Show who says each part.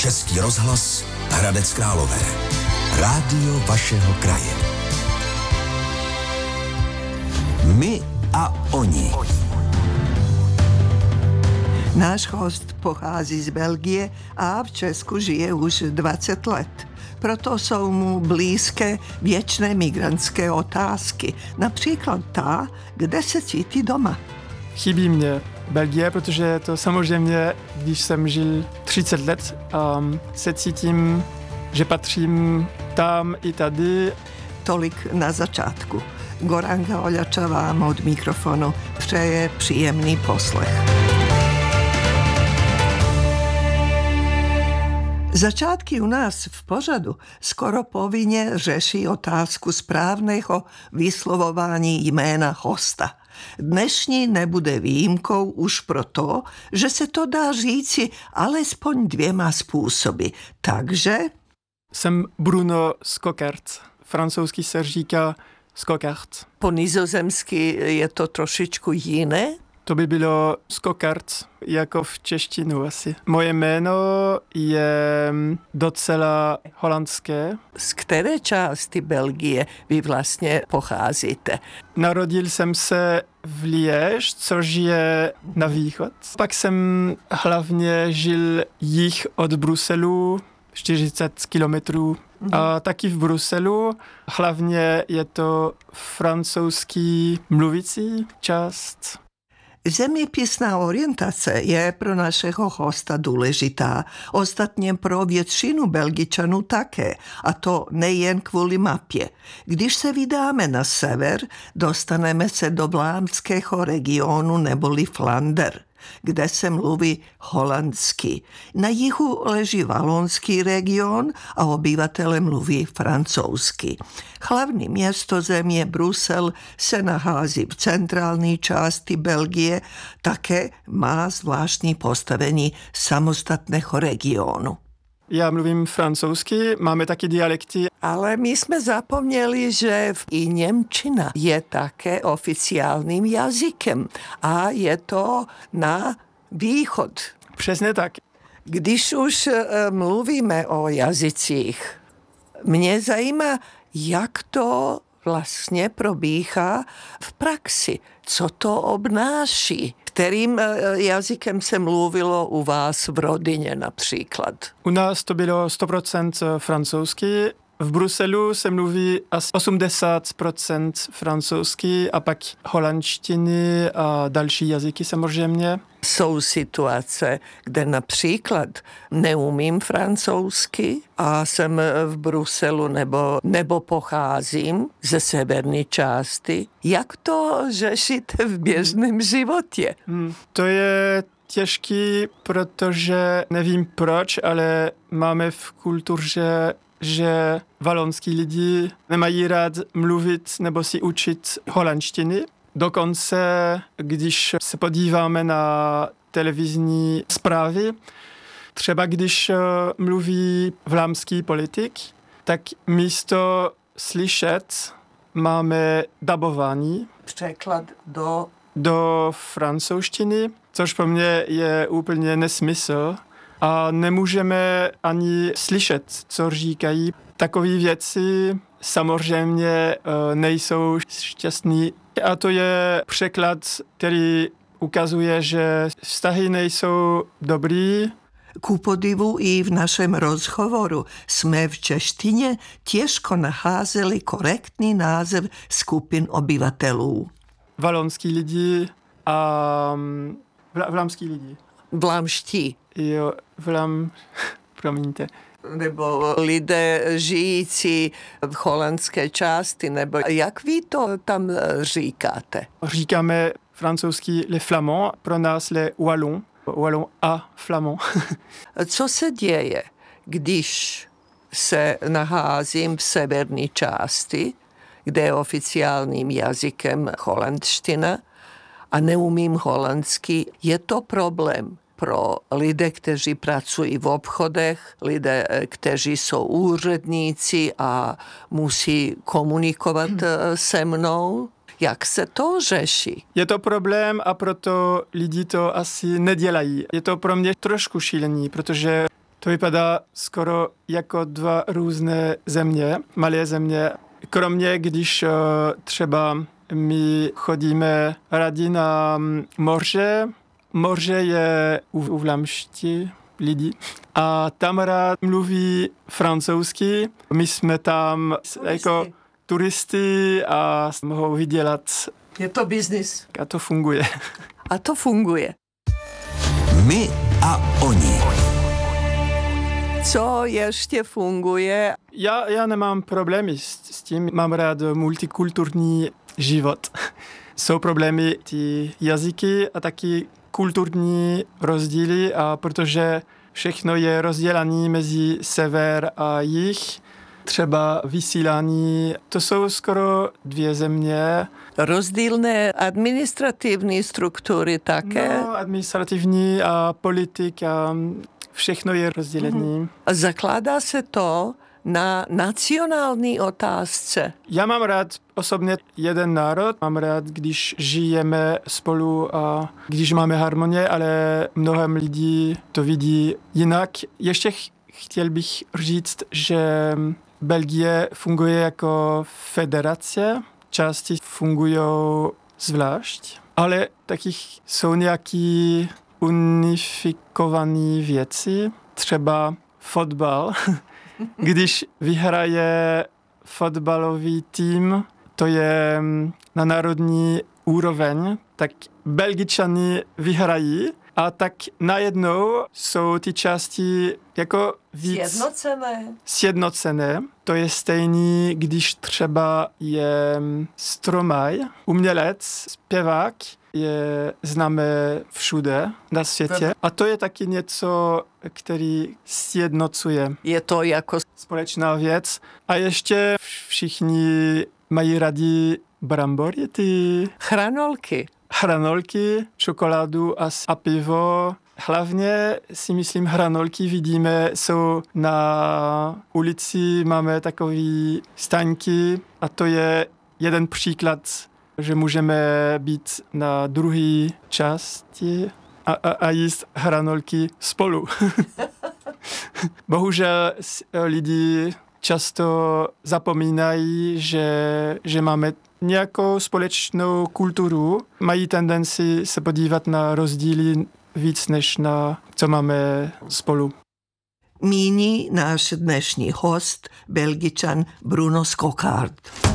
Speaker 1: Český rozhlas Hradec Králové. Rádio vašeho kraje. My a oni.
Speaker 2: Náš host pochází z Belgie a v Česku žije už 20 let. Proto jsou mu blízké věčné migrantské otázky. Například ta, kde se cítí doma.
Speaker 3: Chybí mě Belgie, protože to samozřejmě, když jsem žil 30 let, se cítím, že patřím tam i tady.
Speaker 2: Tolik na začátku. Goranka Oljača vám od mikrofonu přeje příjemný poslech. Začátky u nás v pořadu skoro povinně řeší otázku správného vyslovování jména hosta. Dnešní nebude výjimkou už proto, že se to dá říci alespoň 2 způsoby. Takže...
Speaker 3: Jsem Bruno Skokert. Francouzsky se říká Skokert.
Speaker 2: Po nizozemsky je to trošičku jiné?
Speaker 3: To by bylo Skokert, jako v češtinu asi. Moje jméno je docela holandské.
Speaker 2: Z které části Belgie vy vlastně pocházíte?
Speaker 3: Narodil jsem se v Liège, což je na východ. Pak jsem hlavně žil jih od Bruselu, 40 kilometrů. A taky v Bruselu. Hlavně je to francouzský mluvící část.
Speaker 2: Zeměpisná orientace je pro našeho hosta důležitá, ostatně pro většinu Belgičanů také, a to nejen kvůli mapě. Když se vydáme na sever, dostaneme se do vlámského regionu neboli Flander, kde se mluví holandsky. Na jihu leží valonský region a obyvatele mluví francouzsky. Hlavní město země Brusel se nachází v centrální části Belgie, také má zvláštní postavení samostatného regionu.
Speaker 3: Já mluvím francouzsky, máme taky dialekty.
Speaker 2: Ale my jsme zapomněli, že i němčina je také oficiálním jazykem a je to na východ.
Speaker 3: Přesně tak.
Speaker 2: Když už mluvíme o jazycích, mě zajímá, jak to vlastně probíhá v praxi. Co to obnáší? Kterým jazykem se mluvilo u vás v rodině například?
Speaker 3: U nás to bylo 100% francouzsky. V Bruselu se mluví asi 80% francouzsky a pak holandštiny a další jazyky samozřejmě.
Speaker 2: Jsou situace, kde například neumím francouzsky a jsem v Bruselu nebo pocházím ze severní části. Jak to řešíte v běžném životě?
Speaker 3: To je těžký, protože nevím proč, ale máme v kultuře, že valonský lidi nemají rád mluvit nebo si učit holandštiny. Dokonce, když se podíváme na televizní zprávy, třeba když mluví vlámský politik, tak místo slyšet máme dabování.
Speaker 2: Překlad
Speaker 3: do francouzštiny, což pro mě je úplně nesmysl. A nemůžeme ani slyšet, co říkají. Takové věci samozřejmě nejsou šťastný. A to je překlad, který ukazuje, že vztahy nejsou dobrý.
Speaker 2: Ku podivu i v našem rozhovoru jsme v češtině těžko nacházeli korektní název skupin obyvatelů.
Speaker 3: Valonský lidi a vlámský lidi.
Speaker 2: Vlámští.
Speaker 3: Jo, promiňte.
Speaker 2: Nebo lidé žijící v holandské části, nebo jak vy to tam říkáte?
Speaker 3: Říkáme francouzsky les flamands, pro nás les wallons, wallons a flamands.
Speaker 2: Co se děje, když se nacházím v severní části, kde je oficiálním jazykem holandština a neumím holandsky? Je to problém pro lidé, kteří pracují v obchodech, lidé, kteří jsou úředníci a musí komunikovat se mnou? Jak se to řeší?
Speaker 3: Je to problém a proto lidi to asi nedělají. Je to pro mě trošku šílený, protože To vypadá skoro jako dva různé země, malé země. Kromě když třeba my chodíme rádi na moře. Moře je u vlámští lidi a tam rád mluví francouzsky. My jsme tam jako turisty a mohou vydělat.
Speaker 2: Je to biznis.
Speaker 3: A to funguje.
Speaker 2: A to funguje.
Speaker 1: My a oni.
Speaker 2: Co ještě funguje?
Speaker 3: Já nemám problémy s tím. Mám rád multikulturní život. Jsou problémy ty jazyky a taky kulturní rozdíly, a protože všechno je rozdělané mezi sever a jih, třeba vysílání, to jsou skoro dvě země.
Speaker 2: Rozdílné administrativní struktury také?
Speaker 3: No, administrativní a politika, všechno je rozdělené.
Speaker 2: A zakládá se to na nacionální otázce.
Speaker 3: Já mám rád osobně jeden národ, mám rád, když žijeme spolu a když máme harmonie, ale mnohem lidí to vidí jinak. Ještě chtěl bych říct, že Belgie funguje jako federace, části fungují zvlášť, ale taky jsou nějaké unifikované věci, třeba fotbal. Když vyhraje fotbalový tým, to je na národní úroveň, tak Belgičani vyhrají a tak najednou jsou ty části jako víc sjednocené. To je stejný, když třeba je Stromae, umělec, zpěvák, je známé všude na světě. A to je taky něco, který sjednocuje.
Speaker 2: Je to jako
Speaker 3: společná věc. A ještě všichni mají rádi brambory, ty hranolky, čokoládu a pivo. Hlavně si myslím, hranolky vidíme, jsou na ulici, máme takový staňky a to je jeden příklad, že můžeme být na druhé části a jíst hranolky spolu. Bohužel lidi často zapomínají, že máme nějakou společnou kulturu. Mají tendenci se podívat na rozdíly víc, než na co máme spolu.
Speaker 2: Míní náš dnešní host, Belgičan Bruno Skokard.